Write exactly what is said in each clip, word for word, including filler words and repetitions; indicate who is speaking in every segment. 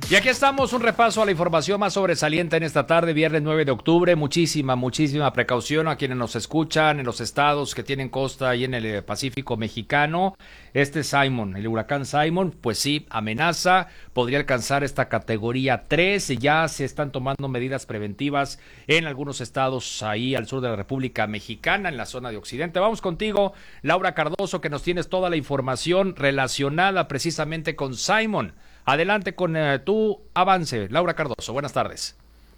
Speaker 1: Y aquí estamos, un repaso a la información más sobresaliente en esta tarde, viernes nueve de octubre. Muchísima, muchísima precaución a quienes nos escuchan en los estados que tienen costa y en el Pacífico mexicano. Este Simon, el huracán Simon, pues sí, amenaza, podría alcanzar esta categoría tres. Ya se están tomando medidas preventivas en algunos estados ahí al sur de la República Mexicana, en la zona de Occidente. Vamos contigo, Laura Cardoso, que nos tienes toda la información relacionada precisamente con Simon. Adelante con eh, tu avance, Laura Cardoso. Buenas tardes.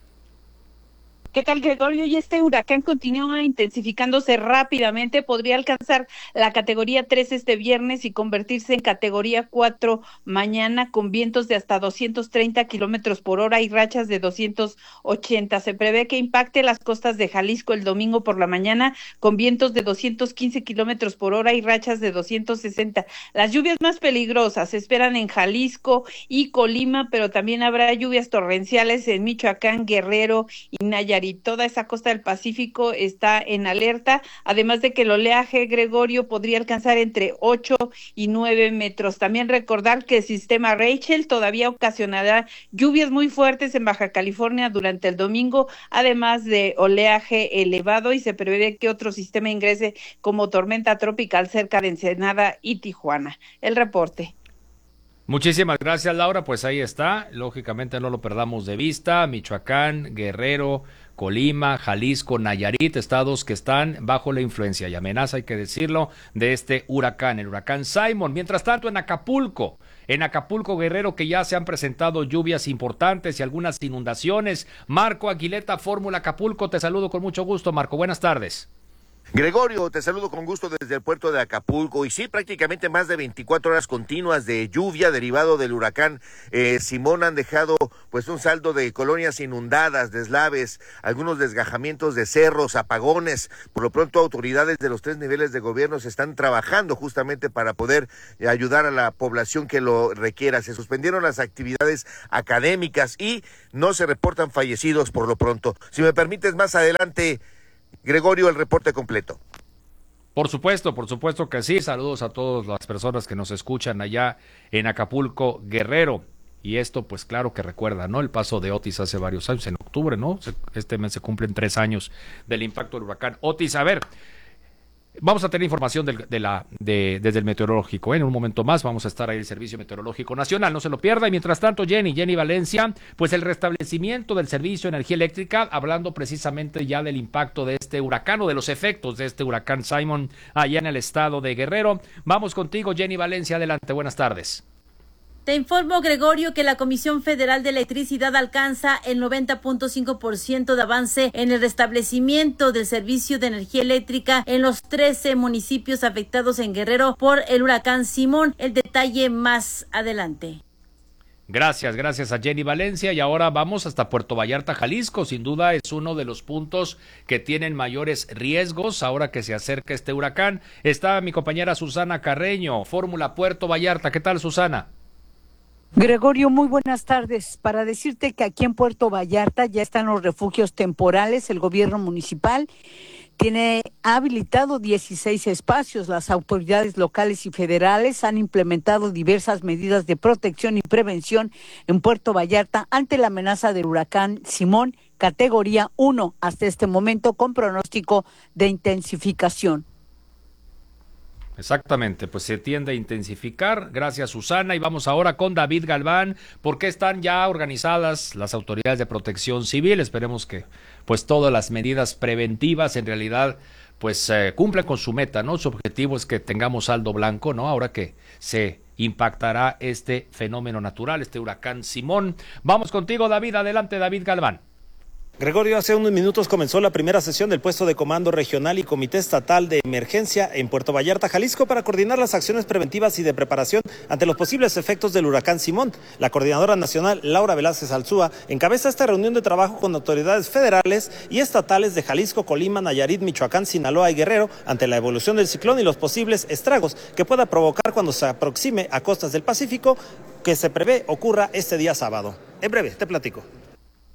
Speaker 2: ¿Qué tal, Gregorio? Y este huracán continúa intensificándose rápidamente, podría alcanzar la categoría tres este viernes y convertirse en categoría cuatro mañana, con vientos de hasta doscientos treinta kilómetros por hora y rachas de doscientos ochenta. Se prevé que impacte las costas de Jalisco el domingo por la mañana, con vientos de doscientos quince kilómetros por hora y rachas de doscientos sesenta. Las lluvias más peligrosas se esperan en Jalisco y Colima, pero también habrá lluvias torrenciales en Michoacán, Guerrero y Nayarit. Y toda esa costa del Pacífico está en alerta, además de que el oleaje, Gregorio, podría alcanzar entre ocho y nueve metros. También recordar que el sistema Rachel todavía ocasionará lluvias muy fuertes en Baja California durante el domingo, además de oleaje elevado, y se prevé que otro sistema ingrese como tormenta tropical cerca de Ensenada y Tijuana. El reporte.
Speaker 1: Muchísimas gracias, Laura. Pues ahí está, lógicamente no lo perdamos de vista. Michoacán, Guerrero, Colima, Jalisco, Nayarit, estados que están bajo la influencia y amenaza, hay que decirlo, de este huracán, el huracán Simon. Mientras tanto, en Acapulco, en Acapulco, Guerrero, que ya se han presentado lluvias importantes y algunas inundaciones. Marco Aguileta, Fórmula Acapulco, te saludo con mucho gusto, Marco. Buenas tardes.
Speaker 3: Gregorio, te saludo con gusto desde el puerto de Acapulco. Y sí, prácticamente más de veinticuatro horas continuas de lluvia derivado del huracán eh, Simón han dejado pues un saldo de colonias inundadas, deslaves, algunos desgajamientos de cerros, apagones. Por lo pronto, autoridades de los tres niveles de gobierno se están trabajando justamente para poder ayudar a la población que lo requiera. Se suspendieron las actividades académicas y no se reportan fallecidos por lo pronto. Si me permites, más adelante, Gregorio, el reporte completo.
Speaker 1: Por supuesto, por supuesto que sí. Saludos a todas las personas que nos escuchan allá en Acapulco, Guerrero. Y esto, pues claro que recuerda, ¿no? El paso de Otis hace varios años, en octubre, ¿no? Este mes se cumplen tres años del impacto del huracán Otis. A ver, vamos a tener información del, de la, de, desde el meteorológico, ¿eh? En un momento más vamos a estar ahí el Servicio Meteorológico Nacional, no se lo pierda. Y mientras tanto, Jenny, Jenny Valencia, pues el restablecimiento del servicio de energía eléctrica, hablando precisamente ya del impacto de este huracán o de los efectos de este huracán Simon allá en el estado de Guerrero. Vamos contigo, Jenny Valencia, adelante, buenas tardes.
Speaker 4: Te informo, Gregorio, que la Comisión Federal de Electricidad alcanza el noventa punto cinco por ciento de avance en el restablecimiento del servicio de energía eléctrica en los trece municipios afectados en Guerrero por el huracán Simón. El detalle más adelante.
Speaker 1: Gracias, gracias a Jenny Valencia. Y ahora vamos hasta Puerto Vallarta, Jalisco. Sin duda es uno de los puntos que tienen mayores riesgos ahora que se acerca este huracán. Está mi compañera Susana Carreño, Fórmula Puerto Vallarta. ¿Qué tal, Susana?
Speaker 5: Gregorio, muy buenas tardes. Para decirte que aquí en Puerto Vallarta ya están los refugios temporales. El gobierno municipal tiene ha habilitado dieciséis espacios. Las autoridades locales y federales han implementado diversas medidas de protección y prevención en Puerto Vallarta ante la amenaza del huracán Simón, categoría uno hasta este momento, con pronóstico de intensificación.
Speaker 1: Exactamente, pues se tiende a intensificar. Gracias, Susana. Y vamos ahora con David Galván, porque están ya organizadas las autoridades de protección civil. Esperemos que pues todas las medidas preventivas en realidad pues eh, cumplan con su meta, ¿no? Su objetivo es que tengamos saldo blanco, ¿no? Ahora que se impactará este fenómeno natural, este huracán Simón. Vamos contigo, David. Adelante, David Galván.
Speaker 6: Gregorio, hace unos minutos comenzó la primera sesión del puesto de comando regional y comité estatal de emergencia en Puerto Vallarta, Jalisco, para coordinar las acciones preventivas y de preparación ante los posibles efectos del huracán Simón. La coordinadora nacional, Laura Velázquez Alzúa, encabeza esta reunión de trabajo con autoridades federales y estatales de Jalisco, Colima, Nayarit, Michoacán, Sinaloa y Guerrero ante la evolución del ciclón y los posibles estragos que pueda provocar cuando se aproxime a costas del Pacífico, que se prevé ocurra este día sábado. En breve, te platico.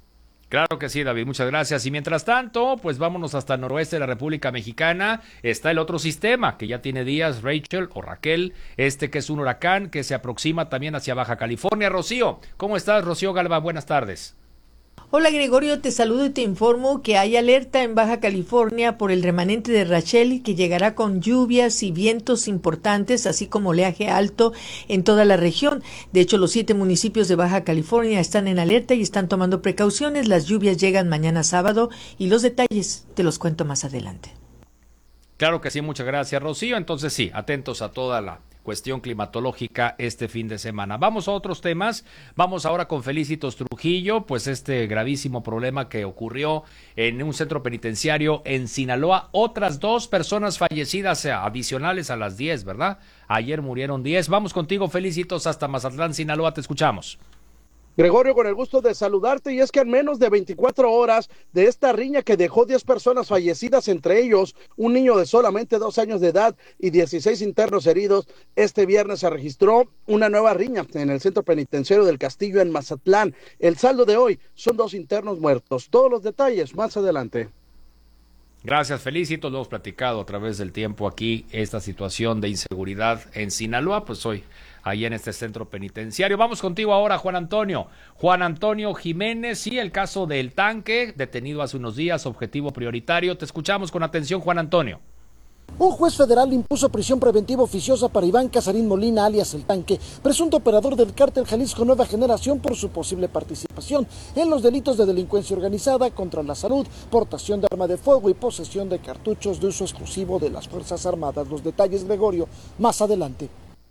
Speaker 1: Claro que sí, David, muchas gracias. Y mientras tanto, pues vámonos hasta el noroeste de la República Mexicana. Está el otro sistema que ya tiene días, Rachel o Raquel, este que es un huracán que se aproxima también hacia Baja California. Rocío, ¿cómo estás? Rocío Galván, buenas tardes.
Speaker 7: Hola Gregorio, te saludo y te informo que hay alerta en Baja California por el remanente de Rachel que llegará con lluvias y vientos importantes, así como oleaje alto en toda la región. De hecho, los siete municipios de Baja California están en alerta y están tomando precauciones. Las lluvias llegan mañana sábado y los detalles te los cuento más adelante.
Speaker 1: Claro que sí, muchas gracias, Rocío. Entonces sí, atentos a toda la cuestión climatológica este fin de semana. Vamos a otros temas. Vamos ahora con Felicitos Trujillo, pues este gravísimo problema que ocurrió en un centro penitenciario en Sinaloa. Otras dos personas fallecidas adicionales a las diez, ¿verdad? Ayer murieron diez. Vamos contigo, Felicitos, hasta Mazatlán, Sinaloa. Te escuchamos.
Speaker 8: Gregorio, con el gusto de saludarte, y es que en menos de veinticuatro horas de esta riña que dejó diez personas fallecidas, entre ellos un niño de solamente dos años de edad y dieciséis internos heridos, este viernes se registró una nueva riña en el centro penitenciario del Castillo en Mazatlán. El saldo de hoy son dos internos muertos. Todos los detalles más adelante.
Speaker 1: Gracias, Felicitos. Lo hemos platicado a través del tiempo aquí, esta situación de inseguridad en Sinaloa, pues hoy ahí en este centro penitenciario. Vamos contigo ahora, Juan Antonio. Juan Antonio Jiménez, sí, el caso del tanque, detenido hace unos días, objetivo prioritario. Te escuchamos con atención, Juan Antonio.
Speaker 9: Un juez federal impuso prisión preventiva oficiosa para Iván Casarín Molina, alias El Tanque, presunto operador del cártel Jalisco Nueva Generación, por su posible participación en los delitos de delincuencia organizada, contra la salud, portación de arma de fuego y posesión de cartuchos de uso exclusivo de las Fuerzas Armadas. Los detalles, Gregorio, más adelante.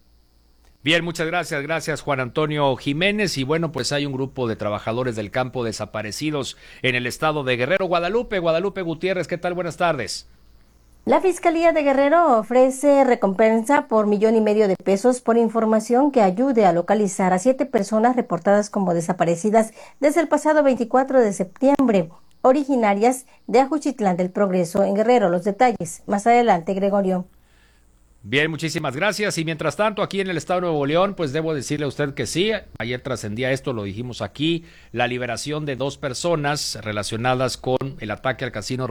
Speaker 1: Bien, muchas gracias, gracias Juan Antonio Jiménez. Y bueno, pues hay un grupo de trabajadores del campo desaparecidos en el estado de Guerrero. Guadalupe, Guadalupe Gutiérrez, ¿qué tal? Buenas tardes.
Speaker 10: La Fiscalía de Guerrero ofrece recompensa por millón y medio de pesos por información que ayude a localizar a siete personas reportadas como desaparecidas desde el pasado veinticuatro de septiembre, originarias de Ajuchitlán del Progreso en Guerrero. Los detalles más adelante, Gregorio.
Speaker 1: Bien, muchísimas gracias. Y mientras tanto, aquí en el estado de Nuevo León, pues debo decirle a usted que sí, ayer trascendía esto, lo dijimos aquí, la liberación de dos personas relacionadas con el ataque al casino